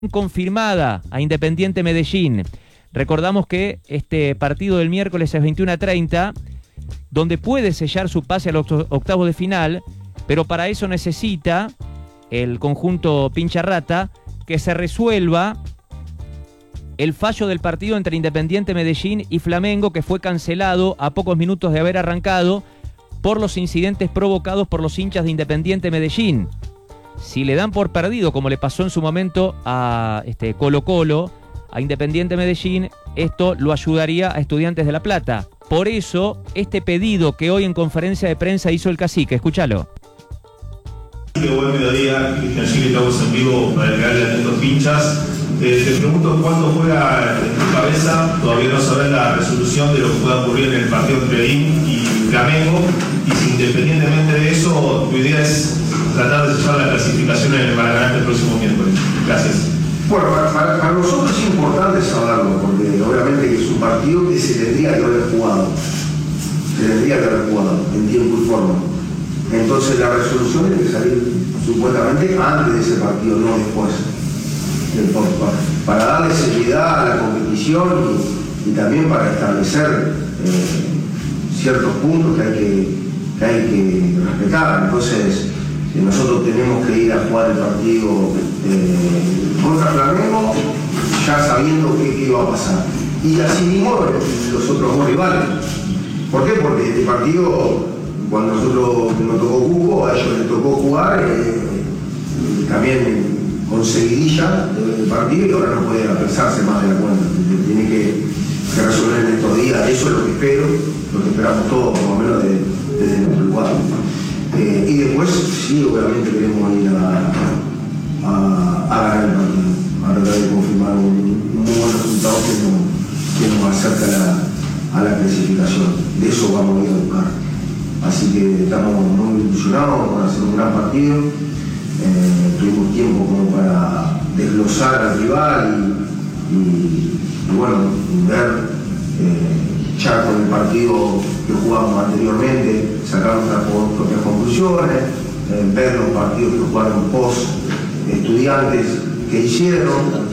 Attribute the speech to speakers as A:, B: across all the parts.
A: confirmada a Independiente Medellín. Recordamos que este partido del miércoles es 21:30, donde puede sellar su pase a los octavos de final, pero para eso necesita el conjunto Pincharrata que se resuelva el fallo del partido entre Independiente Medellín y Flamengo, que fue cancelado a pocos minutos de haber arrancado por los incidentes provocados por los hinchas de Independiente Medellín. Si le dan por perdido, como le pasó en su momento a Colo-Colo, a Independiente Medellín, esto lo ayudaría a Estudiantes de La Plata. Por eso, este pedido que hoy en conferencia de prensa hizo el cacique, escúchalo.
B: Buen mediodía, Cristian Gil, estamos en vivo para el canal de Atentos Pinchas. Te pregunto cuánto juega en tu cabeza, todavía no sabes la resolución de lo que pueda ocurrir en el partido entre IN y Flamengo, y si independientemente de eso, tu idea es tratar de sellar la clasificación en el Maracaná el próximo miércoles. Gracias.
C: Bueno, para nosotros es importante saberlo, porque obviamente que es un partido que se tendría que haber jugado. Se tendría que haber jugado en tiempo y forma. Entonces la resolución tiene que salir supuestamente antes de ese partido, no después. Para darle seriedad a la competición y también para establecer ciertos puntos que hay que respetar. Entonces nosotros tenemos que ir a jugar el partido contra Flamengo ya sabiendo qué iba a pasar. Y así mismo los otros dos rivales. ¿Por qué? Porque este partido, cuando nosotros nos tocó cupo, a ellos les tocó jugar también con seguidilla del partido, y ahora no puede aplazarse más de la cuenta. Tiene que resolver en estos días. Eso es lo que espero, lo que esperamos todos, por lo menos desde nuestro lugar. Y después, sí, obviamente queremos ir a ganar el partido, a tratar de confirmar un muy buen resultado que nos acerca a la clasificación. De eso vamos a ir a buscar. Así que estamos muy ilusionados con hacer un gran partido. Tuvimos tiempo como para desglosar al rival y bueno, ver ya con el partido que jugamos anteriormente, sacar nuestras propias conclusiones, ver los partidos que jugaron post Estudiantes que hicieron.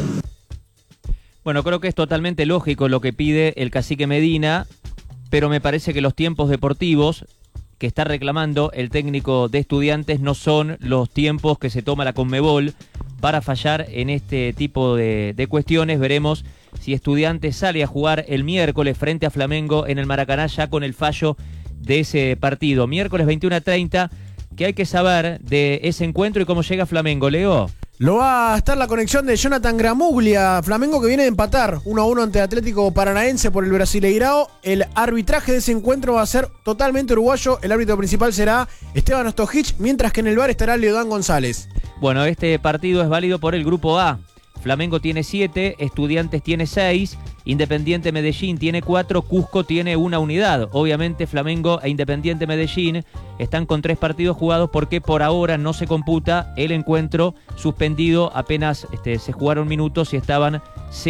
A: Bueno, creo que es totalmente lógico lo que pide el cacique Medina, pero me parece que los tiempos deportivos que está reclamando el técnico de Estudiantes no son los tiempos que se toma la Conmebol para fallar en este tipo de cuestiones. Veremos si Estudiantes sale a jugar el miércoles frente a Flamengo en el Maracaná ya con el fallo de ese partido. Miércoles 21:30, ¿qué hay que saber de ese encuentro y cómo llega Flamengo, Leo?
D: Lo va a estar la conexión de Jonathan Gramuglia, Flamengo que viene de empatar 1-1 ante Atlético Paranaense por el Brasileirao. El arbitraje de ese encuentro va a ser totalmente uruguayo. El árbitro principal será Esteban Ostojic, mientras que en el VAR estará Leodán González.
A: Bueno, este partido es válido por el grupo A. Flamengo tiene 7, Estudiantes tiene 6, Independiente Medellín tiene 4, Cusco tiene 1 unidad. Obviamente Flamengo e Independiente Medellín están con 3 partidos jugados porque por ahora no se computa el encuentro suspendido, apenas se jugaron minutos y estaban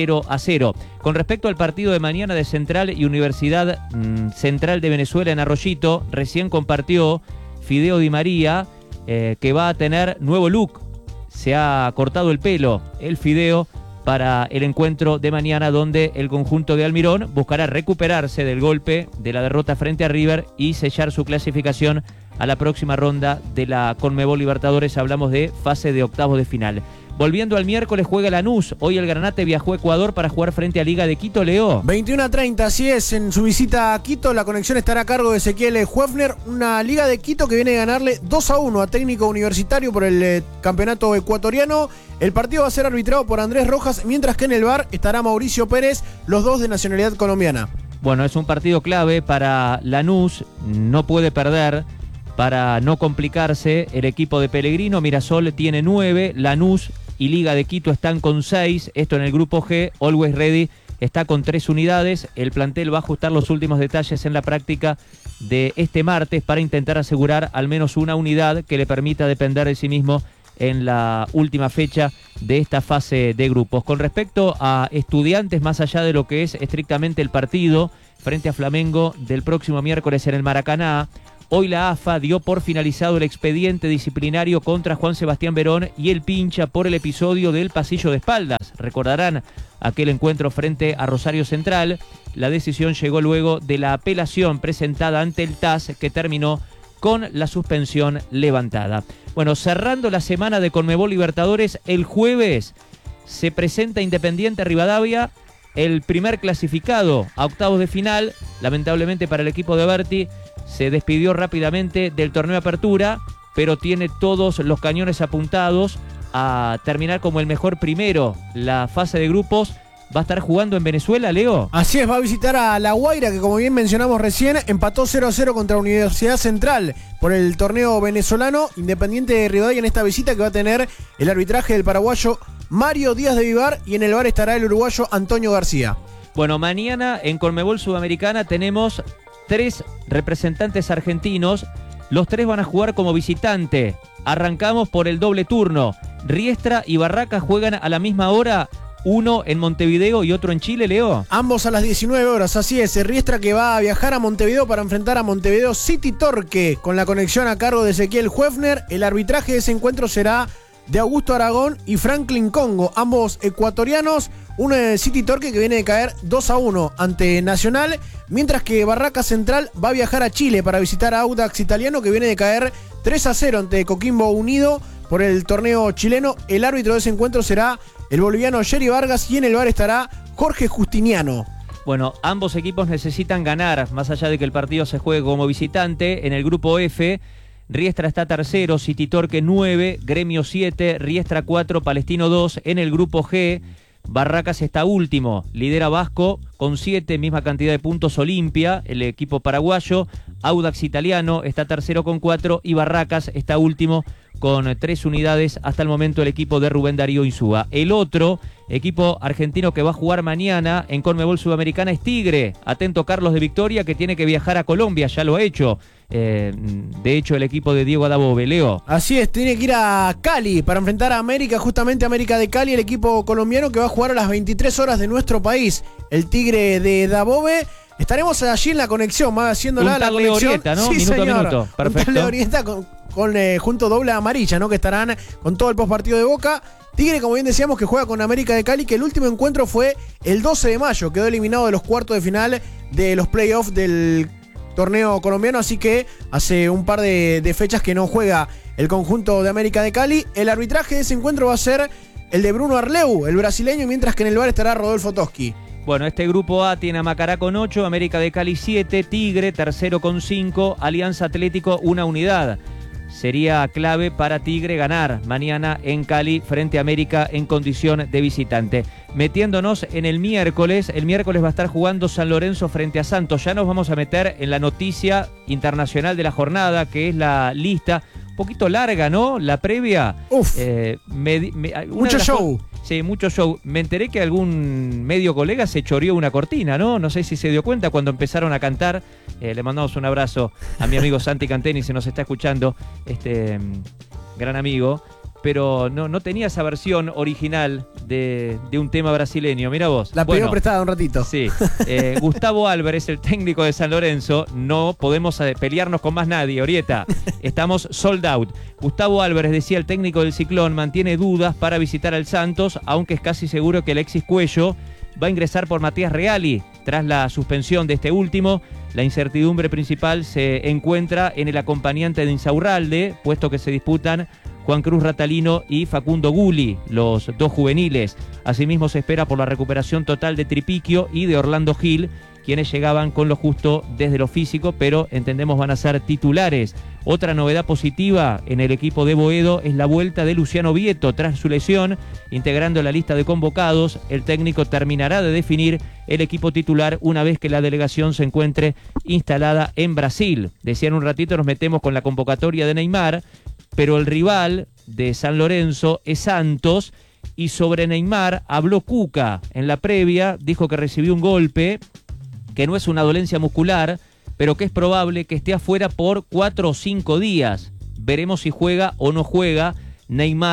A: 0-0. Con respecto al partido de mañana de Central y Universidad Central de Venezuela en Arroyito, recién compartió Fideo Di María que va a tener nuevo look. Se ha cortado el pelo el Fideo para el encuentro de mañana, donde el conjunto de Almirón buscará recuperarse del golpe de la derrota frente a River y sellar su clasificación a la próxima ronda de la Conmebol Libertadores. Hablamos de fase de octavos de final. Volviendo al miércoles, juega Lanús. Hoy el Granate viajó a Ecuador para jugar frente a Liga de Quito, Leo.
D: 21:30, así es. En su visita a Quito, la conexión estará a cargo de Ezequiel Huefner. Una Liga de Quito que viene a ganarle 2-1 a Técnico Universitario por el campeonato ecuatoriano. El partido va a ser arbitrado por Andrés Rojas, mientras que en el VAR estará Mauricio Pérez, los dos de nacionalidad colombiana.
A: Bueno, es un partido clave para Lanús. No puede perder para no complicarse el equipo de Pellegrino. Mirasol tiene 9, Lanús y Liga de Quito están con 6, esto en el grupo G. Always Ready está con 3 unidades. El plantel va a ajustar los últimos detalles en la práctica de este martes para intentar asegurar al menos una unidad que le permita depender de sí mismo en la última fecha de esta fase de grupos. Con respecto a Estudiantes, más allá de lo que es estrictamente el partido frente a Flamengo del próximo miércoles en el Maracaná, Hoy la AFA dio por finalizado el expediente disciplinario contra Juan Sebastián Verón y el Pincha por el episodio del pasillo de espaldas. Recordarán aquel encuentro frente a Rosario Central. La decisión llegó luego de la apelación presentada ante el TAS, que terminó con la suspensión levantada. Bueno, cerrando la semana de Conmebol Libertadores, el jueves se presenta Independiente Rivadavia, el primer clasificado a octavos de final. Lamentablemente para el equipo de Berti, se despidió rápidamente del torneo de apertura, pero tiene todos los cañones apuntados a terminar como el mejor primero. La fase de grupos va a estar jugando en Venezuela, Leo.
D: Así es, va a visitar a La Guaira, que como bien mencionamos recién, empató 0-0 contra Universidad Central por el torneo venezolano. Independiente de Rivadavia en esta visita, que va a tener el arbitraje del paraguayo Mario Díaz de Vivar, y en el VAR estará el uruguayo Antonio García.
A: Bueno, mañana en Conmebol Sudamericana tenemos 3 representantes argentinos. Los 3 van a jugar como visitante. Arrancamos por el doble turno. Riestra y Barracas juegan a la misma hora, uno en Montevideo y otro en Chile, Leo.
D: Ambos a las 19 horas, así es. Riestra, que va a viajar a Montevideo para enfrentar a Montevideo City Torque, con la conexión a cargo de Ezequiel Huefner. El arbitraje de ese encuentro será de Augusto Aragón y Franklin Congo, ambos ecuatorianos. Uno de City Torque, que viene de caer 2-1 ante Nacional, mientras que Barracas Central va a viajar a Chile para visitar a Audax Italiano, que viene de caer 3-0 ante Coquimbo Unido por el torneo chileno. El árbitro de ese encuentro será el boliviano Jerry Vargas, y en el VAR estará Jorge Justiniano.
A: Bueno, ambos equipos necesitan ganar, más allá de que el partido se juegue como visitante. En el grupo F, Riestra está tercero, City Torque 9, Gremio 7, Riestra 4, Palestino 2. En el grupo G, Barracas está último, lidera Vasco con 7, misma cantidad de puntos Olimpia, el equipo paraguayo. Audax Italiano está tercero con 4 y Barracas está último con 3 unidades hasta el momento, el equipo de Rubén Darío Insúa. El otro equipo argentino que va a jugar mañana en Conmebol Sudamericana es Tigre. Atento Carlos de Victoria, que tiene que viajar a Colombia, ya lo ha hecho. De hecho, el equipo de Diego Adabove, Leo.
D: Así es, tiene que ir a Cali para enfrentar a América, justamente América de Cali, el equipo colombiano que va a jugar a las 23 horas de nuestro país. El Tigre de Dabove. Estaremos allí en la conexión, va haciéndola la conexión.
A: Orieta, ¿no?
D: Sí,
A: Minuto
D: señor.
A: a minuto. Perfecto.
D: Un Orieta junto doble amarilla, ¿no? Que estarán con todo el postpartido de Boca. Tigre, como bien decíamos, que juega con América de Cali, que el último encuentro fue el 12 de mayo. Quedó eliminado de los cuartos de final de los playoffs del torneo colombiano, así que hace un par de fechas que no juega el conjunto de América de Cali. El arbitraje de ese encuentro va a ser el de Bruno Arleu, el brasileño, mientras que en el VAR estará Rodolfo Toschi.
A: Bueno, este grupo A tiene a Macará con 8, América de Cali 7, Tigre tercero con 5, Alianza Atlético 1 unidad. Sería clave para Tigre ganar mañana en Cali frente a América en condición de visitante. Metiéndonos en el miércoles va a estar jugando San Lorenzo frente a Santos. Ya nos vamos a meter en la noticia internacional de la jornada, que es la lista. Un poquito larga, ¿no? La previa.
D: Uf, mucho show.
A: Sí, mucho show. Me enteré que algún medio colega se choreó una cortina, ¿no? No sé si se dio cuenta cuando empezaron a cantar. Le mandamos un abrazo a mi amigo Santi Canteni, se nos está escuchando, gran amigo. Pero no tenía esa versión original de un tema brasileño. Mira vos.
D: La pidió prestada un ratito.
A: Sí. Gustavo Álvarez, el técnico de San Lorenzo. No podemos pelearnos con más nadie, Orieta. Estamos sold out. Gustavo Álvarez, decía el técnico del Ciclón, mantiene dudas para visitar al Santos, aunque es casi seguro que Alexis Cuello va a ingresar por Matías Reali tras la suspensión de este último. La incertidumbre principal se encuentra en el acompañante de Insaurralde, puesto que se disputan Juan Cruz Ratalino y Facundo Gulli, los dos juveniles. Asimismo se espera por la recuperación total de Tripiquio y de Orlando Gil, quienes llegaban con lo justo desde lo físico, pero entendemos van a ser titulares. Otra novedad positiva en el equipo de Boedo es la vuelta de Luciano Vieto tras su lesión, integrando la lista de convocados. El técnico terminará de definir el equipo titular una vez que la delegación se encuentre instalada en Brasil. Decían un ratito, nos metemos con la convocatoria de Neymar, pero el rival de San Lorenzo es Santos, y sobre Neymar habló Cuca en la previa, dijo que recibió un golpe, que no es una dolencia muscular, pero que es probable que esté afuera por 4 o 5 días. Veremos si juega o no juega Neymar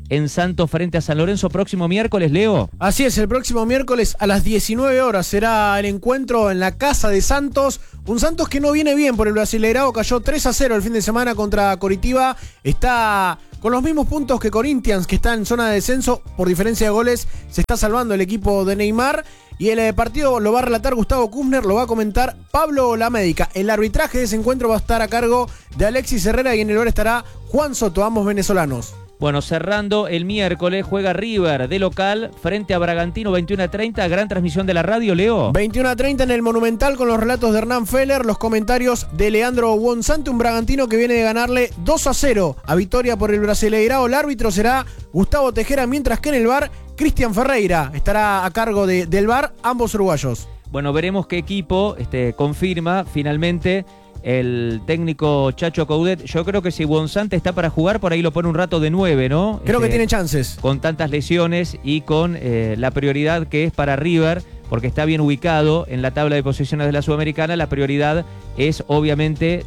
A: en Santos frente a San Lorenzo próximo miércoles, Leo.
D: Así es, el próximo miércoles a las 19 horas será el encuentro en la casa de Santos. Un Santos que no viene bien por el Brasileirao, cayó 3-0 el fin de semana contra Coritiba. Está con los mismos puntos que Corinthians, que está en zona de descenso. Por diferencia de goles se está salvando el equipo de Neymar. Y el partido lo va a relatar Gustavo Kufner, lo va a comentar Pablo Lamédica. El arbitraje de ese encuentro va a estar a cargo de Alexis Herrera y en el bar estará Juan Soto, ambos venezolanos.
A: Bueno, cerrando el miércoles, juega River de local frente a Bragantino, 21:30, gran transmisión de la radio, Leo.
D: 21:30 en el Monumental con los relatos de Hernán Feller, los comentarios de Leandro Buonsante, un Bragantino que viene de ganarle 2-0 a Victoria por el Brasileirao. El árbitro será Gustavo Tejera, mientras que en el bar Cristian Ferreira estará a cargo del bar, ambos uruguayos.
A: Bueno, veremos qué equipo confirma finalmente el técnico Chacho Coudet. Yo creo que si Buonsante está para jugar, por ahí lo pone un rato de 9, ¿no?
D: Creo que tiene chances.
A: Con tantas lesiones y con la prioridad que es para River, porque está bien ubicado en la tabla de posiciones de la Sudamericana. La prioridad es obviamente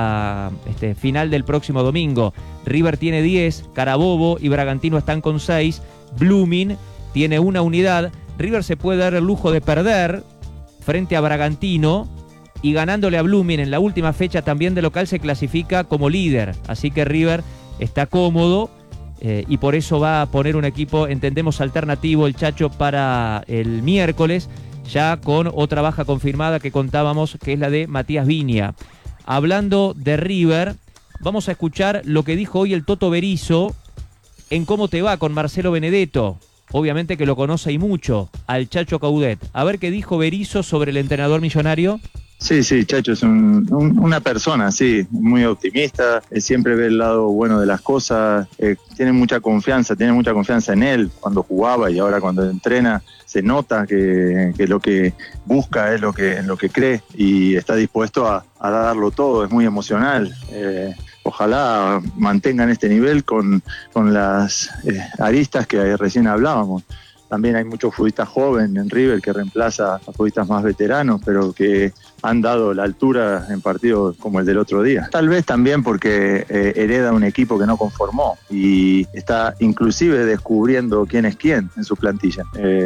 A: la final del próximo domingo. River tiene 10, Carabobo y Bragantino están con 6, Blooming tiene 1 unidad. River se puede dar el lujo de perder frente a Bragantino, y ganándole a Blooming en la última fecha también de local se clasifica como líder. Así que River está cómodo y por eso va a poner un equipo, entendemos, alternativo el Chacho para el miércoles, ya con otra baja confirmada que contábamos, que es la de Matías Viña. Hablando de River, vamos a escuchar lo que dijo hoy el Toto Berizzo en Cómo te va con Marcelo Benedetto. Obviamente que lo conoce y mucho al Chacho Coudet. A ver qué dijo Berizzo sobre el entrenador millonario.
E: Sí, Chacho es una persona, sí, muy optimista, siempre ve el lado bueno de las cosas, tiene mucha confianza en él cuando jugaba y ahora cuando entrena. Se nota que lo que busca es en lo que cree y está dispuesto a darlo todo, es muy emocional. Ojalá mantengan este nivel con las aristas que recién hablábamos. También hay muchos futbolistas jóvenes en River que reemplaza a futbolistas más veteranos, pero que han dado la altura en partidos como el del otro día. Tal vez también porque hereda un equipo que no conformó y está inclusive descubriendo quién es quién en su plantilla.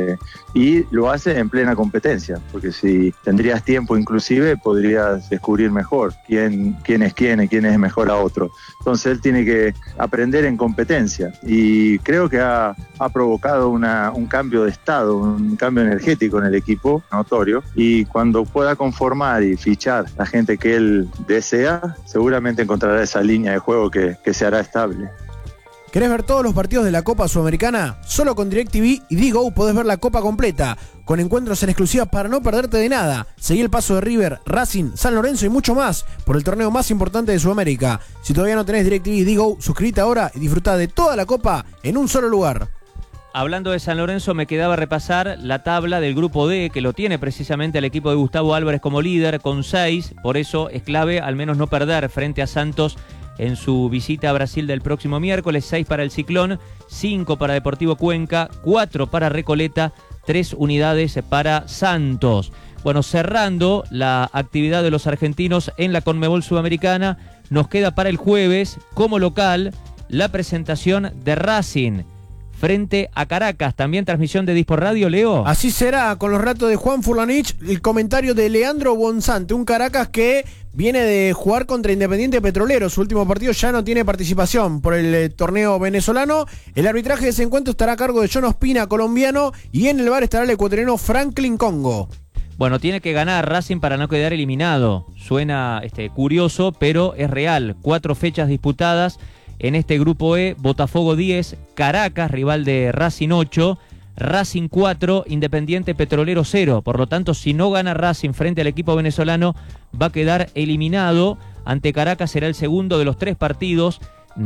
E: Y lo hace en plena competencia, porque si tendrías tiempo inclusive podrías descubrir mejor quién es quién y quién es mejor a otro. Entonces él tiene que aprender en competencia y creo que ha provocado un cambio de estado, un cambio energético en el equipo notorio, y cuando pueda conformar y fichar la gente que él desea, seguramente encontrará esa línea de juego que se hará estable.
D: ¿Querés ver todos los partidos de la Copa Sudamericana? Solo con DirecTV y Digo podés ver la Copa completa, con encuentros en exclusiva para no perderte de nada. Seguí el paso de River, Racing, San Lorenzo y mucho más por el torneo más importante de Sudamérica. Si todavía no tenés DirecTV y Digo, suscríbete ahora y disfrutá de toda la Copa en un solo lugar.
A: Hablando de San Lorenzo, me quedaba repasar la tabla del grupo D, que lo tiene precisamente el equipo de Gustavo Álvarez como líder, con 6. Por eso es clave al menos no perder frente a Santos en su visita a Brasil del próximo miércoles. 6 para el Ciclón, 5 para Deportivo Cuenca, 4 para Recoleta, 3 unidades para Santos. Bueno, cerrando la actividad de los argentinos en la Conmebol Sudamericana, nos queda para el jueves, como local, la presentación de Racing frente a Caracas. También transmisión de Dispor Radio, Leo.
D: Así será, con los relatos de Juan Furlanich, el comentario de Leandro Buonsante, un Caracas que viene de jugar contra Independiente Petrolero. Su último partido ya no tiene participación por el torneo venezolano. El arbitraje de ese encuentro estará a cargo de John Ospina, colombiano, y en el bar estará el ecuatoriano Franklin Congo.
A: Bueno, tiene que ganar Racing para no quedar eliminado. Suena curioso, pero es real. 4 fechas disputadas en este grupo E: Botafogo 10, Caracas, rival de Racing 8, Racing 4, Independiente Petrolero 0. Por lo tanto, si no gana Racing frente al equipo venezolano, va a quedar eliminado. Ante Caracas será el segundo de los 3 partidos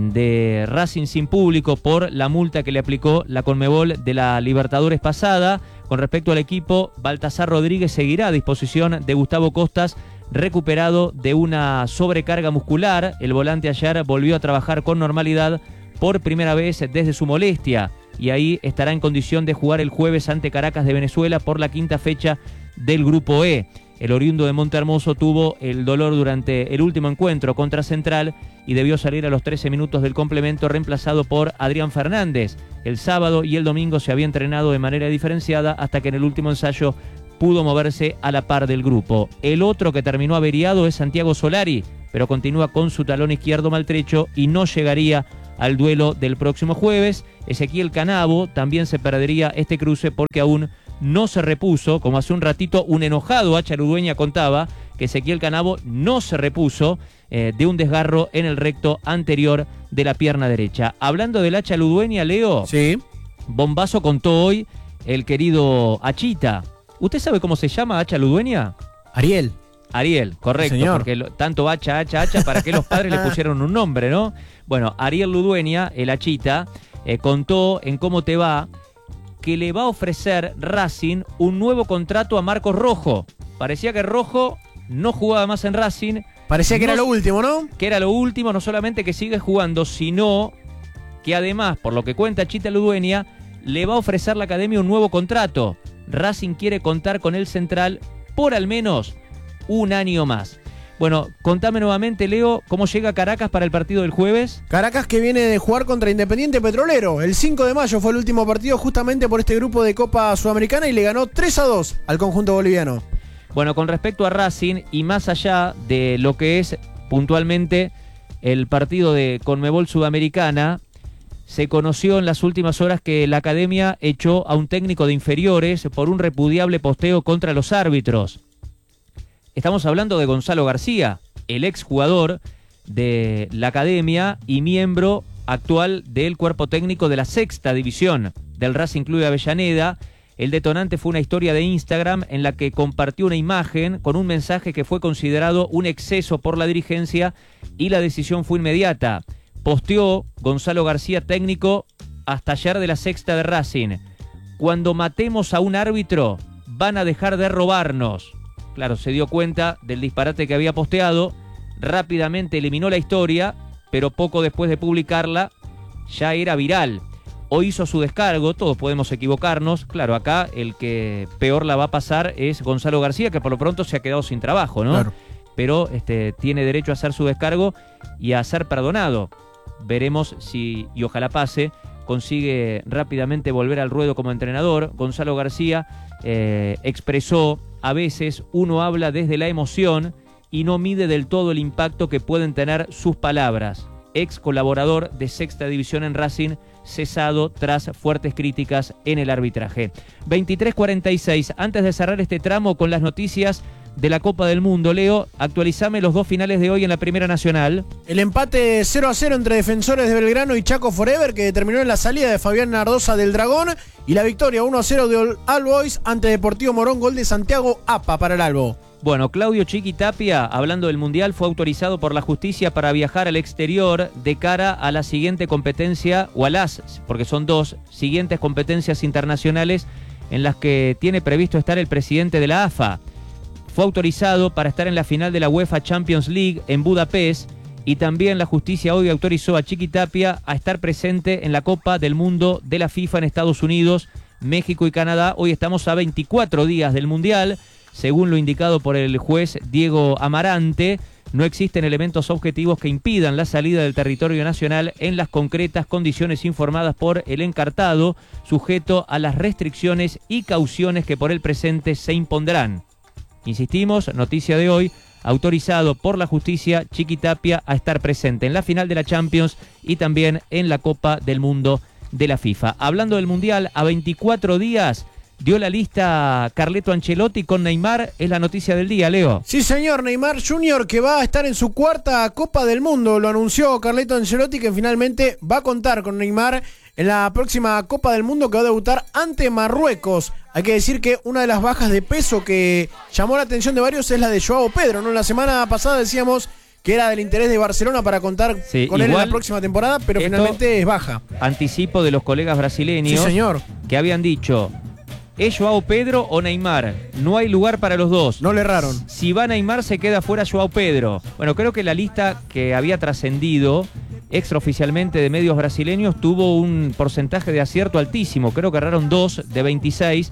A: de Racing sin público por la multa que le aplicó la Conmebol de la Libertadores pasada. Con respecto al equipo, Baltasar Rodríguez seguirá a disposición de Gustavo Costas, recuperado de una sobrecarga muscular. El volante ayer volvió a trabajar con normalidad por primera vez desde su molestia y ahí estará en condición de jugar el jueves ante Caracas de Venezuela por la 5ª fecha del Grupo E. El oriundo de Montehermoso tuvo el dolor durante el último encuentro contra Central y debió salir a los 13 minutos del complemento, reemplazado por Adrián Fernández. El sábado y el domingo se había entrenado de manera diferenciada hasta que en el último ensayo pudo moverse a la par del grupo. El otro que terminó averiado es Santiago Solari, pero continúa con su talón izquierdo maltrecho y no llegaría al duelo del próximo jueves. Ezequiel Canavo también se perdería este cruce porque aún no se repuso, como hace un ratito un enojado Hacha Ludueña contaba, que Ezequiel Canavo no se repuso de un desgarro en el recto anterior de la pierna derecha. Hablando del Hacha Ludueña, Leo,
D: Sí.
A: bombazo contó hoy el querido Achita. ¿Usted sabe cómo se llama Hacha Ludueña?
D: Ariel.
A: Ariel, correcto,
D: Sí, señor.
A: porque tanto Hacha, ¿para qué los padres le pusieron un nombre, no? Bueno, Ariel Ludueña, el Achita, contó en Cómo Te Va que le va a ofrecer Racing un nuevo contrato a Marcos Rojo. Parecía que Rojo no jugaba más en Racing.
D: Parecía que
A: No
D: era lo último, ¿no?
A: Que era lo último, no solamente que sigue jugando, sino que además, por lo que cuenta Chita Ludueña, le va a ofrecer la academia un nuevo contrato. Racing quiere contar con el central por al menos un año más. Bueno, contame nuevamente, Leo, cómo llega Caracas para el partido del jueves.
D: Caracas que viene de jugar contra Independiente Petrolero. El 5 de mayo fue el último partido justamente por este grupo de Copa Sudamericana y le ganó 3-2 al conjunto boliviano.
A: Bueno, con respecto a Racing y más allá de lo que es puntualmente el partido de Conmebol Sudamericana, se conoció en las últimas horas que la academia echó a un técnico de inferiores por un repudiable posteo contra los árbitros. Estamos hablando de Gonzalo García, el exjugador de la academia y miembro actual del cuerpo técnico de la sexta división del Racing Club de Avellaneda. El detonante fue una historia de Instagram en la que compartió una imagen con un mensaje que fue considerado un exceso por la dirigencia y la decisión fue inmediata. Posteó Gonzalo García, técnico hasta ayer de la sexta de Racing: cuando matemos a un árbitro van a dejar de robarnos. Claro, se dio cuenta del disparate que había posteado, rápidamente eliminó la historia, pero poco después de publicarla ya era viral. Hoy hizo su descargo, todos podemos equivocarnos. Claro, acá el que peor la va a pasar es Gonzalo García, que por lo pronto se ha quedado sin trabajo, ¿no?
D: Claro.
A: Pero tiene derecho a hacer su descargo y a ser perdonado. Veremos si, y ojalá pase, consigue rápidamente volver al ruedo como entrenador. Gonzalo García expresó: a veces uno habla desde la emoción y no mide del todo el impacto que pueden tener sus palabras. Ex colaborador de sexta división en Racing, cesado tras fuertes críticas en el arbitraje. 23:46, antes de cerrar este tramo con las noticias de la Copa del Mundo, Leo, actualizame los dos finales de hoy en la Primera Nacional.
D: El empate 0-0 entre Defensores de Belgrano y Chaco Forever, que terminó en la salida de Fabián Nardosa del Dragón, y la victoria 1-0 de All Boys ante Deportivo Morón, gol de Santiago Apa para el Albo.
A: Bueno, Claudio Chiqui Tapia, hablando del Mundial, fue autorizado por la justicia para viajar al exterior de cara a la siguiente competencia, o a las, porque son dos siguientes competencias internacionales en las que tiene previsto estar el presidente de la AFA. Fue autorizado para estar en la final de la UEFA Champions League en Budapest, y también la justicia hoy autorizó a Chiqui Tapia a estar presente en la Copa del Mundo de la FIFA en Estados Unidos, México y Canadá. Hoy estamos a 24 días del Mundial. Según lo indicado por el juez Diego Amarante, no existen elementos objetivos que impidan la salida del territorio nacional en las concretas condiciones informadas por el encartado, sujeto a las restricciones y cauciones que por el presente se impondrán. Insistimos, noticia de hoy, autorizado por la justicia Chiqui Tapia a estar presente en la final de la Champions y también en la Copa del Mundo de la FIFA. Hablando del Mundial, a 24 días dio la lista Carleto Ancelotti con Neymar, es la noticia del día, Leo.
D: Sí, señor, Neymar Jr., que va a estar en su cuarta Copa del Mundo. Lo anunció Carleto Ancelotti, que finalmente va a contar con Neymar en la próxima Copa del Mundo, que va a debutar ante Marruecos. Hay que decir que una de las bajas de peso que llamó la atención de varios es la de Joao Pedro, ¿no? La semana pasada decíamos que era del interés de Barcelona para contar con él en la próxima temporada, pero finalmente es baja.
A: Anticipo de los colegas brasileños,
D: sí, señor,
A: que habían dicho: ¿es Joao Pedro o Neymar? No hay lugar para los dos.
D: No le erraron.
A: Si va Neymar, se queda fuera Joao Pedro. Bueno, creo que la lista que había trascendido extraoficialmente de medios brasileños tuvo un porcentaje de acierto altísimo. Creo que erraron 2 de 26.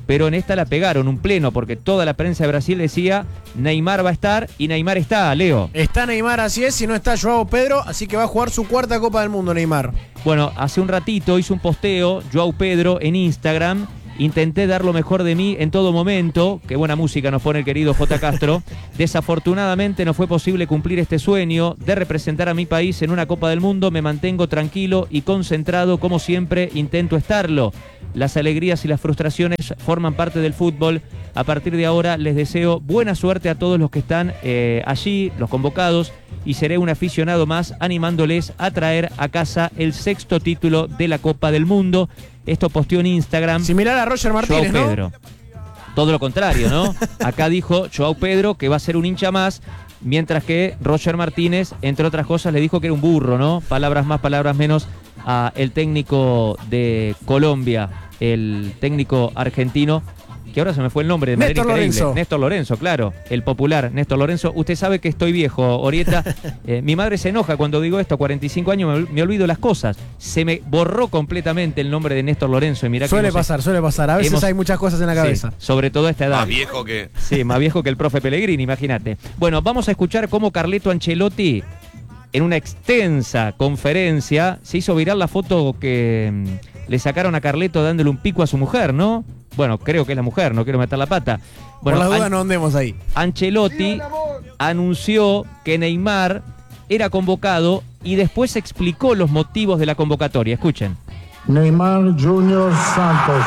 A: pero en esta la pegaron un pleno, porque toda la prensa de Brasil decía Neymar va a estar, y Neymar está, Leo.
D: Está Neymar, así es, y no está Joao Pedro, así que va a jugar su cuarta Copa del Mundo, Neymar.
A: Bueno, hace un ratito hizo un posteo Joao Pedro en Instagram. Intenté dar lo mejor de mí en todo momento. Qué buena música nos pone el querido J. Castro. Desafortunadamente no fue posible cumplir este sueño de representar a mi país en una Copa del Mundo. Me mantengo tranquilo y concentrado, como siempre intento estarlo. Las alegrías y las frustraciones forman parte del fútbol. A partir de ahora les deseo buena suerte a todos los que están allí, los convocados, y seré un aficionado más animándoles a traer a casa el 6º título de la Copa del Mundo. Esto posteó en Instagram.
D: Similar a Roger Martínez,
A: Joao Pedro.
D: ¿no?
A: Todo lo contrario, ¿no? Acá dijo Joao Pedro que va a ser un hincha más, mientras que Roger Martínez, entre otras cosas, le dijo que era un burro, ¿no? Palabras más, palabras menos a el técnico de Colombia, el técnico argentino, que ahora se me fue el nombre de manera
D: Néstor
A: increíble.
D: Lorenzo.
A: Néstor Lorenzo, claro, el popular Néstor Lorenzo. Usted sabe que estoy viejo, Orieta. Mi madre se enoja cuando digo esto, 45 años me olvido las cosas. Se me borró completamente el nombre de Néstor Lorenzo. Y mirá
D: Suele pasar. A veces hay muchas cosas en la cabeza.
A: Sí, sobre todo a esta edad.
F: Más viejo que...
A: Sí, más viejo que el profe Pellegrini, imagínate. Bueno, vamos a escuchar cómo Carleto Ancelotti, en una extensa conferencia, se hizo viral la foto que le sacaron a Carleto dándole un pico a su mujer, ¿no? Bueno, creo que es la mujer, no quiero meter la pata. Bueno,
D: por las dudas no andemos ahí.
A: Ancelotti anunció que Neymar era convocado y después explicó los motivos de la convocatoria. Escuchen.
G: Neymar Junior Santos.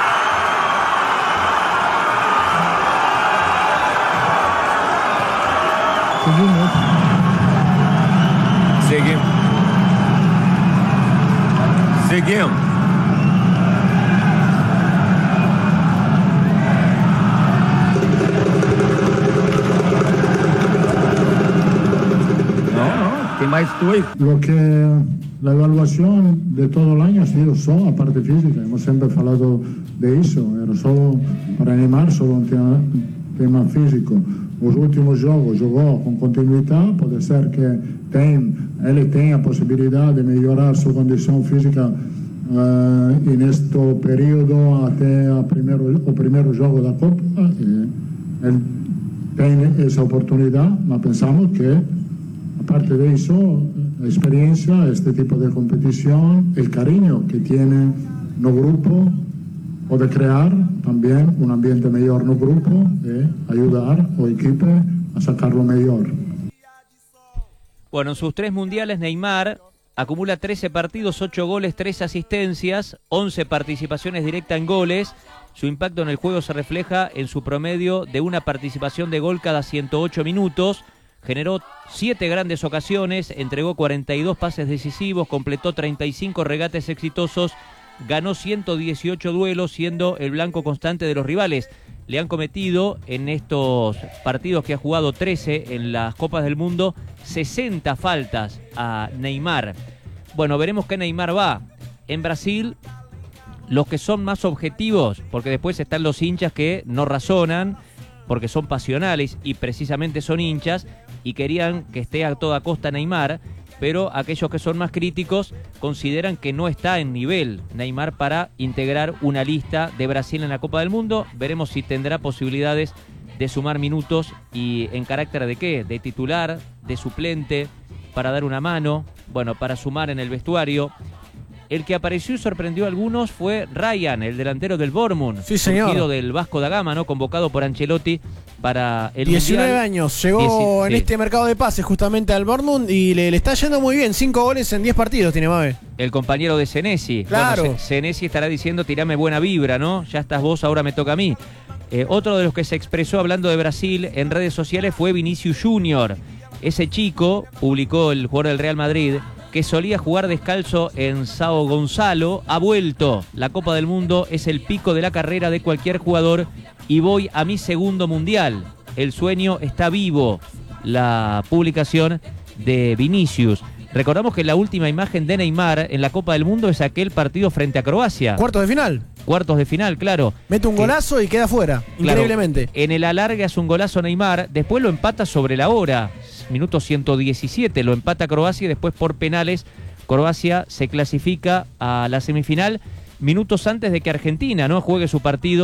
F: Seguimos.
G: ¿Qué más estoy? Lo que la evaluación de todo el año ha sido solo la parte física. Hemos siempre hablado de eso. Era solo para animar, solo un tema físico. Los últimos juegos jugó con continuidad. Puede ser que él tenga posibilidad de mejorar su condición física en este periodo hasta el primer juego de la Copa. Él tiene esa oportunidad, pero pensamos que aparte de eso, la experiencia, este tipo de competición, el cariño que tiene el grupo, puede crear también un ambiente mejor en el grupo y ayudar al equipo a sacar lo mejor.
A: Bueno, en sus 3 mundiales, Neymar acumula 13 partidos, 8 goles, 3 asistencias, 11 participaciones directas en goles. Su impacto en el juego se refleja en su promedio de una participación de gol cada 108 minutos. Generó 7 grandes ocasiones, entregó 42 pases decisivos, completó 35 regates exitosos, ganó 118 duelos, siendo el blanco constante de los rivales. Le han cometido en estos partidos que ha jugado 13 en las Copas del Mundo, 60 faltas a Neymar. Bueno, veremos qué Neymar va. En Brasil, los que son más objetivos, porque después están los hinchas que no razonan, porque son pasionales y precisamente son hinchas y querían que esté a toda costa Neymar, pero aquellos que son más críticos consideran que no está en nivel Neymar para integrar una lista de Brasil en la Copa del Mundo. Veremos si tendrá posibilidades de sumar minutos y en carácter de qué, de titular, de suplente, para dar una mano, bueno, para sumar en el vestuario. El que apareció y sorprendió a algunos fue Ryan, el delantero del Bournemouth,
D: sí, señor,
A: surgido del Vasco da Gama, ¿no? Convocado por Ancelotti para el
D: 19
A: Mundial.
D: años, llegó en este mercado de pases justamente al Bournemouth y le está yendo muy bien, 5 goles en 10 partidos tiene Mabe.
A: El compañero de Senesi.
D: Claro.
A: Bueno, Senesi estará diciendo, tirame buena vibra, ¿no? Ya estás vos, ahora me toca a mí. Otro de los que se expresó hablando de Brasil en redes sociales fue Vinicius Junior. Ese chico, publicó el jugador del Real Madrid, que solía jugar descalzo en São Gonçalo, ha vuelto. La Copa del Mundo es el pico de la carrera de cualquier jugador y voy a mi segundo mundial. El sueño está vivo. La publicación de Vinicius. Recordamos que la última imagen de Neymar en la Copa del Mundo es aquel partido frente a Croacia.
D: Cuartos de final.
A: Cuartos de final, claro.
D: Mete un golazo y queda fuera,
A: claro,
D: increíblemente.
A: En el alargue hace un golazo Neymar, después lo empata sobre la hora. Minuto 117, lo empata Croacia y después por penales Croacia se clasifica a la semifinal minutos antes de que Argentina no juegue su partido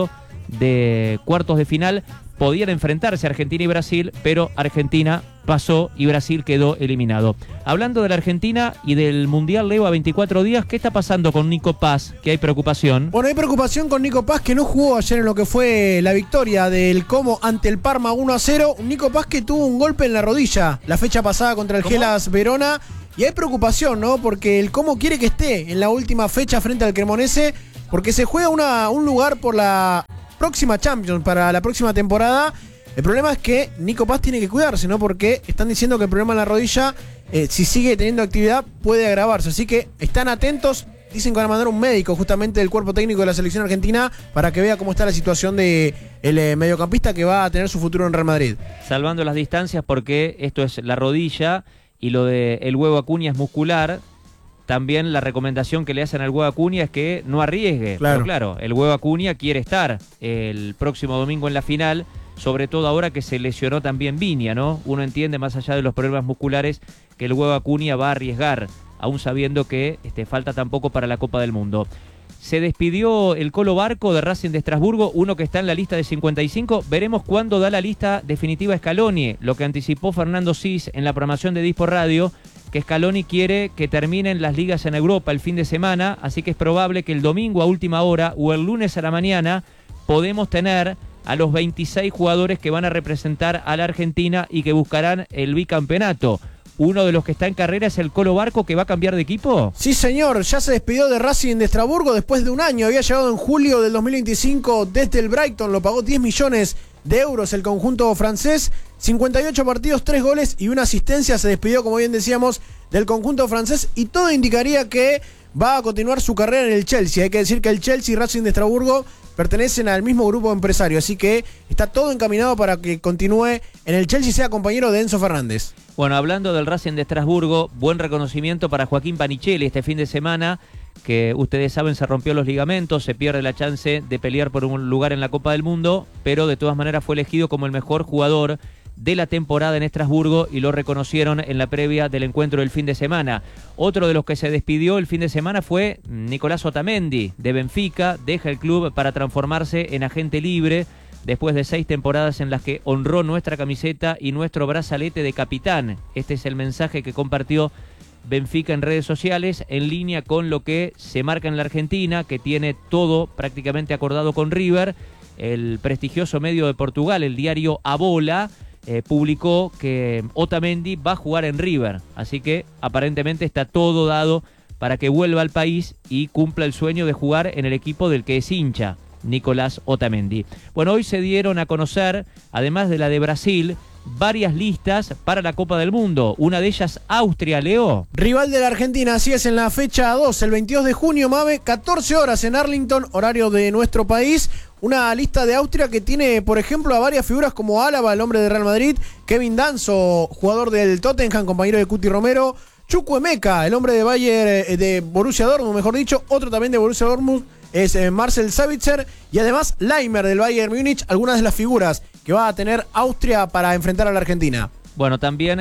A: de cuartos de final podían enfrentarse Argentina y Brasil, pero Argentina pasó y Brasil quedó eliminado. Hablando de la Argentina y del Mundial, Leo, a 24 días, ¿qué está pasando con Nico Paz? Que hay preocupación.
D: Bueno, hay preocupación con Nico Paz, que no jugó ayer en lo que fue la victoria del Como ante el Parma 1-0. Nico Paz que tuvo un golpe en la rodilla la fecha pasada contra el Hellas Verona. Y hay preocupación, ¿no? Porque el Como quiere que esté en la última fecha frente al Cremonese, porque se juega un lugar por la próxima Champions, para la próxima temporada. El problema es que Nico Paz tiene que cuidarse, ¿no? Porque están diciendo que el problema en la rodilla, si sigue teniendo actividad, puede agravarse. Así que están atentos. Dicen que van a mandar un médico justamente del cuerpo técnico de la selección argentina para que vea cómo está la situación de el mediocampista que va a tener su futuro en Real Madrid.
A: Salvando las distancias, porque esto es la rodilla y lo de el huevo Acuña es muscular. También la recomendación que le hacen al huevo Acuña es que no arriesgue.
D: Claro.
A: Pero claro, el huevo Acuña quiere estar el próximo domingo en la final, sobre todo ahora que se lesionó también Viña, ¿no? Uno entiende, más allá de los problemas musculares, que el huevo Acuña va a arriesgar, aún sabiendo que falta tampoco para la Copa del Mundo. Se despidió el Colo Barco de Racing de Estrasburgo, uno que está en la lista de 55. Veremos cuándo da la lista definitiva Scaloni, lo que anticipó Fernando Sis en la programación de Dispo Radio, que Scaloni quiere que terminen las ligas en Europa el fin de semana, así que es probable que el domingo a última hora o el lunes a la mañana podemos tener a los 26 jugadores que van a representar a la Argentina y que buscarán el bicampeonato. Uno de los que está en carrera es el Colo Barco, que va a cambiar de equipo.
D: Sí, señor, ya se despidió de Racing de Estrasburgo después de un año. Había llegado en julio del 2025 desde el Brighton, lo pagó 10 millones de euros el conjunto francés. 58 partidos, 3 goles y una asistencia. Se despidió, como bien decíamos, del conjunto francés y todo indicaría que va a continuar su carrera en el Chelsea. Hay que decir que el Chelsea y Racing de Estrasburgo pertenecen al mismo grupo empresario, así que está todo encaminado para que continúe en el Chelsea y sea compañero de Enzo Fernández.
A: Bueno, hablando del Racing de Estrasburgo, buen reconocimiento para Joaquín Panichelli este fin de semana, que ustedes saben se rompió los ligamentos, se pierde la chance de pelear por un lugar en la Copa del Mundo, pero de todas maneras fue elegido como el mejor jugador de la temporada en Estrasburgo y lo reconocieron en la previa del encuentro del fin de semana. Otro de los que se despidió el fin de semana fue Nicolás Otamendi de Benfica, deja el club para transformarse en agente libre después de 6 temporadas en las que honró nuestra camiseta y nuestro brazalete de capitán. Este es el mensaje que compartió Benfica en redes sociales, en línea con lo que se marca en la Argentina, que tiene todo prácticamente acordado con River. El prestigioso medio de Portugal, el diario A Bola, publicó que Otamendi va a jugar en River, así que aparentemente está todo dado para que vuelva al país y cumpla el sueño de jugar en el equipo del que es hincha, Nicolás Otamendi. Bueno, hoy se dieron a conocer, además de la de Brasil, varias listas para la Copa del Mundo. Una de ellas, Austria, Leo.
D: Rival de la Argentina, así es, en la fecha 2, el 22 de junio, Mave, 14 horas en Arlington, horario de nuestro país. Una lista de Austria que tiene, por ejemplo, a varias figuras como Álava, el hombre de Real Madrid, Kevin Danso, jugador del Tottenham, compañero de Cuti Romero, Chukwuemeka, el hombre de Bayern, de Borussia Dortmund, mejor dicho, otro también de Borussia Dortmund, es Marcel Sabitzer, y además Leimer del Bayern Múnich, algunas de las figuras que va a tener Austria para enfrentar a la Argentina.
A: Bueno, también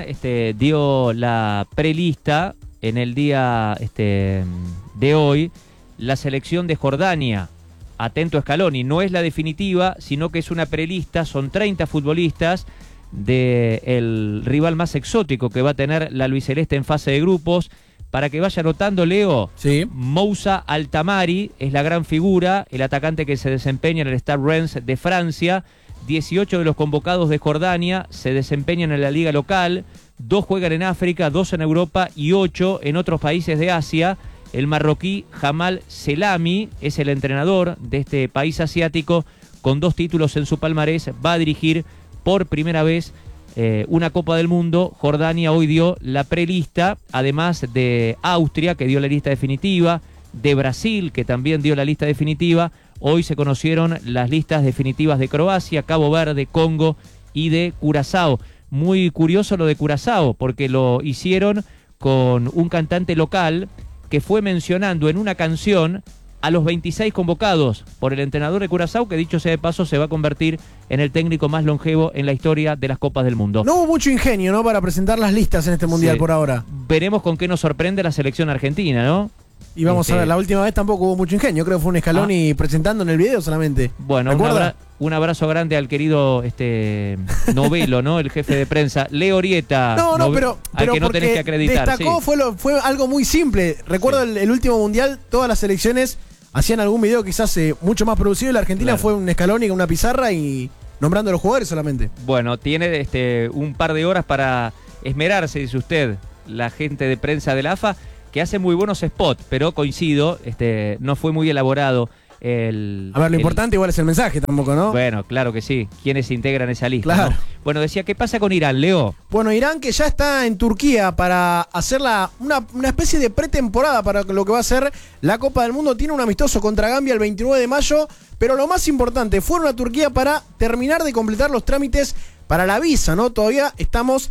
A: dio la prelista en el día de hoy la selección de Jordania. Atento Scaloni, no es la definitiva, sino que es una prelista, son 30 futbolistas del rival más exótico que va a tener la albiceleste en fase de grupos. Para que vaya anotando, Leo,
D: sí.
A: Moussa Altamari es la gran figura, el atacante que se desempeña en el Stade Reims de Francia. 18 de los convocados de Jordania se desempeñan en la liga local, 2 juegan en África, 2 en Europa y 8 en otros países de Asia. El marroquí Jamal Selami es el entrenador de este país asiático, con 2 títulos en su palmarés, va a dirigir por primera vez una Copa del Mundo. Jordania hoy dio la prelista, además de Austria, que dio la lista definitiva, de Brasil, que también dio la lista definitiva. Hoy se conocieron las listas definitivas de Croacia, Cabo Verde, Congo y de Curazao. Muy curioso lo de Curazao, porque lo hicieron con un cantante local que fue mencionando en una canción a los 26 convocados por el entrenador de Curazao, que dicho sea de paso se va a convertir en el técnico más longevo en la historia de las Copas del Mundo.
D: No hubo mucho ingenio, ¿no?, para presentar las listas en este Mundial por ahora.
A: Veremos con qué nos sorprende la selección argentina, ¿no?
D: Y vamos a ver, la última vez tampoco hubo mucho ingenio, creo que fue un Scaloni presentando en el video solamente.
A: Bueno, un abrazo grande al querido Novelo, ¿no? El jefe de prensa. Leo Orieta.
D: Pero
A: al que no tenés que acreditar.
D: Destacó, sí. Fue algo muy simple. Recuerdo el último mundial, todas las selecciones hacían algún video quizás mucho más producido y la Argentina fue un Scaloni con una pizarra y nombrando a los jugadores solamente.
A: Bueno, tiene un par de horas para esmerarse, dice usted, la gente de prensa de la AFA, que hace muy buenos spots, pero coincido, no fue muy elaborado.
D: Lo importante igual es el mensaje tampoco, ¿no?
A: Bueno, claro que sí. ¿Quiénes integran esa lista?
D: Claro.
A: ¿No? Bueno, decía, ¿qué pasa con Irán, Leo?
D: Bueno, Irán que ya está en Turquía para hacer una especie de pretemporada para lo que va a ser la Copa del Mundo. Tiene un amistoso contra Gambia el 29 de mayo, pero lo más importante, fueron a Turquía para terminar de completar los trámites para la visa, ¿no? Todavía estamos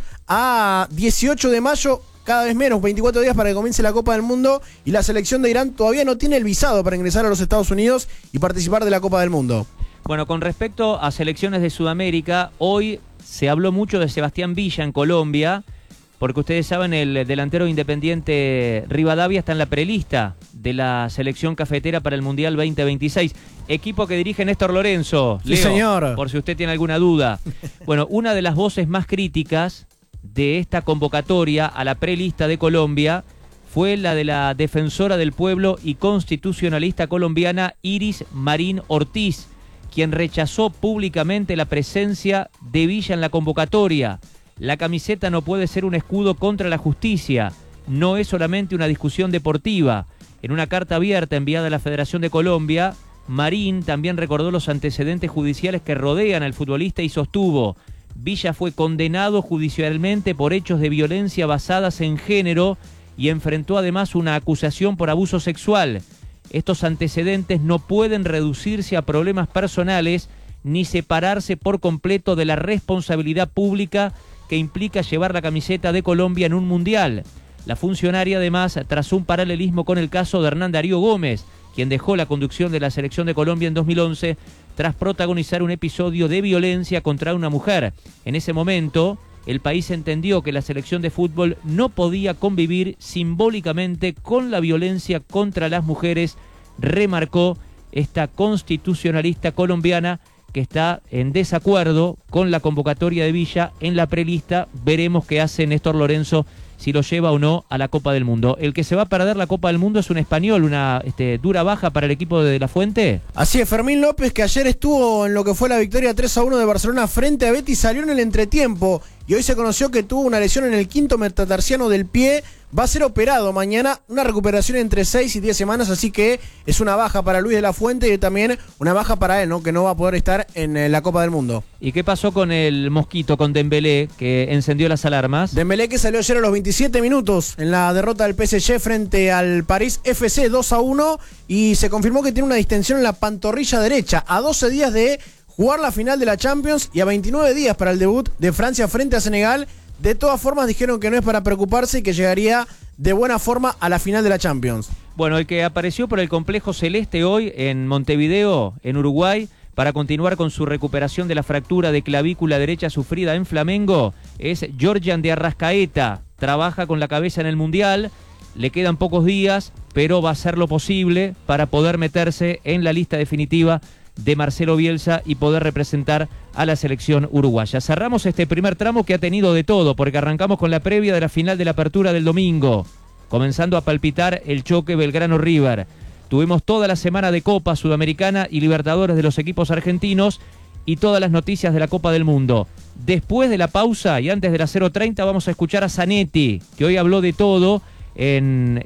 D: a 18 de mayo, cada vez menos, 24 días para que comience la Copa del Mundo y la selección de Irán todavía no tiene el visado para ingresar a los Estados Unidos y participar de la Copa del Mundo.
A: Bueno, con respecto a selecciones de Sudamérica, hoy se habló mucho de Sebastián Villa en Colombia, porque ustedes saben, el delantero Independiente Rivadavia está en la prelista de la selección cafetera para el Mundial 2026. Equipo que dirige Néstor Lorenzo.
D: Sí,
A: Leo,
D: señor.
A: Por si usted tiene alguna duda. Bueno, una de las voces más críticas de esta convocatoria a la prelista de Colombia fue la de la defensora del pueblo y constitucionalista colombiana Iris Marín Ortiz, quien rechazó públicamente la presencia de Villa en la convocatoria. La camiseta no puede ser un escudo contra la justicia, no es solamente una discusión deportiva. En una carta abierta enviada a la Federación de Colombia, Marín también recordó los antecedentes judiciales que rodean al futbolista y sostuvo: Villa fue condenado judicialmente por hechos de violencia basadas en género y enfrentó además una acusación por abuso sexual. Estos antecedentes no pueden reducirse a problemas personales ni separarse por completo de la responsabilidad pública que implica llevar la camiseta de Colombia en un mundial. La funcionaria además trazó un paralelismo con el caso de Hernán Darío Gómez, quien dejó la conducción de la selección de Colombia en 2011 tras protagonizar un episodio de violencia contra una mujer. En ese momento, el país entendió que la selección de fútbol no podía convivir simbólicamente con la violencia contra las mujeres, remarcó esta constitucionalista colombiana que está en desacuerdo con la convocatoria de Villa en la prelista. Veremos qué hace Néstor Lorenzo, si lo lleva o no a la Copa del Mundo. El que se va a perder la Copa del Mundo es un español, una dura baja para el equipo de La Fuente.
D: Así es, Fermín López, que ayer estuvo en lo que fue la victoria 3-1 de Barcelona frente a Betis, salió en el entretiempo y hoy se conoció que tuvo una lesión en el quinto metatarsiano del pie. Va a ser operado mañana, una recuperación entre 6 y 10 semanas, así que es una baja para Luis de la Fuente y también una baja para él, ¿no? Que no va a poder estar en la Copa del Mundo.
A: ¿Y qué pasó con el Mosquito, con Dembélé, que encendió las alarmas?
D: Dembélé, que salió ayer a los 27 minutos en la derrota del PSG frente al París FC 2-1 y se confirmó que tiene una distensión en la pantorrilla derecha, a 12 días de jugar la final de la Champions y a 29 días para el debut de Francia frente a Senegal. De todas formas dijeron que no es para preocuparse y que llegaría de buena forma a la final de la Champions.
A: Bueno, el que apareció por el complejo celeste hoy en Montevideo, en Uruguay, para continuar con su recuperación de la fractura de clavícula derecha sufrida en Flamengo, es Georgian de Arrascaeta. Trabaja con la cabeza en el Mundial, le quedan pocos días, pero va a hacer lo posible para poder meterse en la lista definitiva de Marcelo Bielsa y poder representar a la selección uruguaya. Cerramos este primer tramo que ha tenido de todo, porque arrancamos con la previa de la final de la apertura del domingo, comenzando a palpitar el choque Belgrano-River. Tuvimos toda la semana de Copa Sudamericana y Libertadores de los equipos argentinos y todas las noticias de la Copa del Mundo. Después de la pausa y antes de las 0:30 vamos a escuchar a Zanetti, que hoy habló de todo en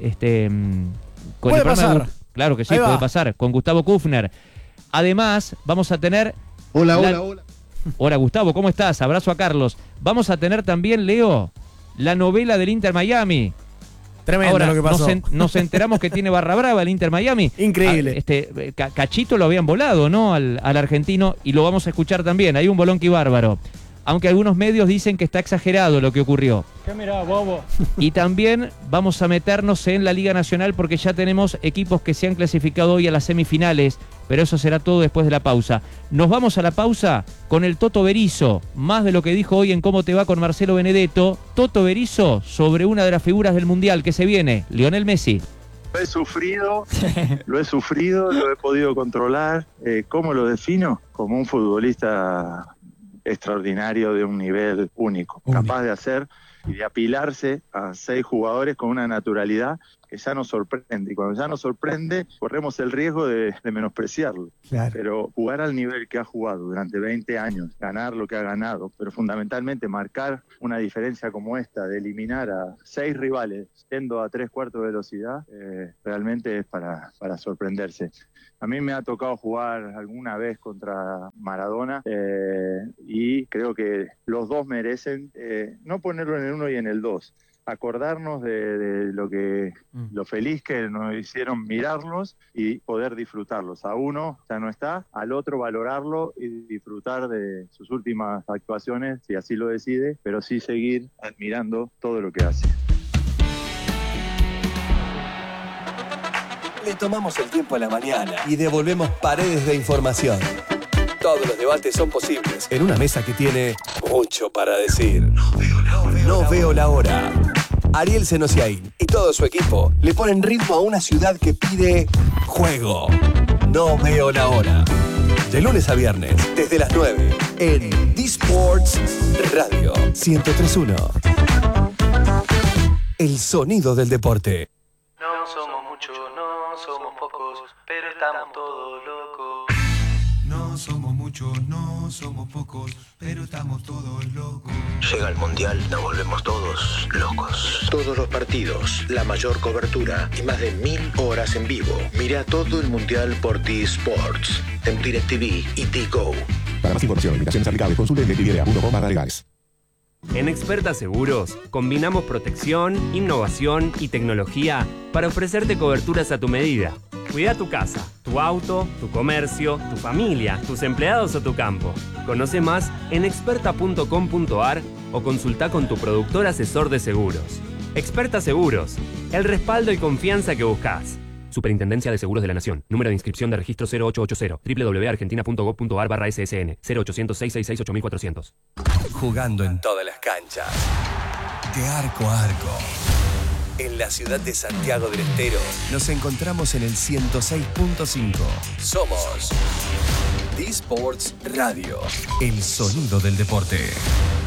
A: con
D: ¿Puede pasar?
A: Claro que sí, puede pasar, con Gustavo Kufner. Además, vamos a tener...
C: Hola.
A: Hola, Gustavo, ¿cómo estás? Abrazo a Carlos. Vamos a tener también, Leo, la novela del Inter Miami.
D: Tremendo.
A: Ahora,
D: lo que pasó.
A: nos enteramos que tiene barra brava el Inter Miami.
D: Increíble.
A: Cachito lo habían volado, ¿no? Al argentino, y lo vamos a escuchar también. Hay un bolonqui bárbaro. Aunque algunos medios dicen que está exagerado lo que ocurrió.
F: ¿Qué mirá, bobo?
A: Y también vamos a meternos en la Liga Nacional porque ya tenemos equipos que se han clasificado hoy a las semifinales, pero eso será todo después de la pausa. Nos vamos a la pausa con el Toto Berizzo, más de lo que dijo hoy en Cómo te va con Marcelo Benedetto. Toto Berizzo sobre una de las figuras del Mundial que se viene, Lionel Messi.
E: Lo he sufrido, lo he podido controlar. ¿Cómo lo defino? Como un futbolista extraordinario de un nivel único, capaz de hacer y de apilarse a 6 jugadores con una naturalidad que ya nos sorprende. Y cuando ya nos sorprende, corremos el riesgo de menospreciarlo. Claro. Pero jugar al nivel que ha jugado durante 20 años, ganar lo que ha ganado, pero fundamentalmente marcar una diferencia como esta, de eliminar a 6 rivales yendo a 3/4 velocidad, realmente es para sorprenderse. A mí me ha tocado jugar alguna vez contra Maradona y creo que los dos merecen no ponerlo en el 1 y en el 2. Acordarnos de lo feliz que nos hicieron mirarlos y poder disfrutarlos. A uno ya no está, al otro valorarlo y disfrutar de sus últimas actuaciones, si así lo decide, pero sí seguir admirando todo lo que hace.
F: Le tomamos el tiempo a la mañana y devolvemos paredes de información. Todos los debates son posibles en una mesa que tiene mucho para decir. No veo la hora. Ariel Senosiaín y todo su equipo le ponen ritmo a una ciudad que pide juego. No veo la hora. De lunes a viernes, desde las 9, en D-Sports Radio 103.1. El sonido del deporte.
H: No somos muchos, no somos pocos, pero estamos todos locos.
I: No somos muchos, no somos pocos, pero estamos todos locos.
J: Llega el Mundial, nos volvemos todos locos. Todos los partidos, la mayor cobertura y más de 1000 horas en vivo. Mira todo el Mundial por D-Sports, en DirecTV y D-Go.
K: Para más información, limitaciones aplicables, consulte DirecTV.com/legales.
L: En Experta Seguros, combinamos protección, innovación y tecnología para ofrecerte coberturas a tu medida. Cuida tu casa, tu auto, tu comercio, tu familia, tus empleados o tu campo. Conoce más en experta.com.ar o consulta con tu productor asesor de seguros. Experta Seguros, el respaldo y confianza que buscas. Superintendencia de Seguros de la Nación. Número de inscripción de registro 0880. www.argentina.gov.ar/ssn. 0800-666-8400.
F: Jugando en todas las canchas. De arco a arco. En la ciudad de Santiago del Estero nos encontramos en el 106.5. Somos D-Sports Radio. El sonido del deporte.